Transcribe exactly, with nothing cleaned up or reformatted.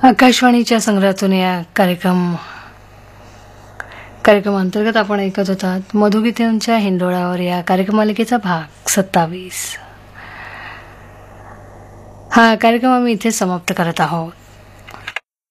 आकाशवाणीच्या संग्रहातून या कार्यक्रम कार्यक्रमांतर्गत आपण ऐकत होतात मधुगीतांच्या हिंडोळावर या कार्यक्रमालिकेचा भाग सत्तावीस. हा कार्यक्रम आम्ही इथे समाप्त करत आहोत.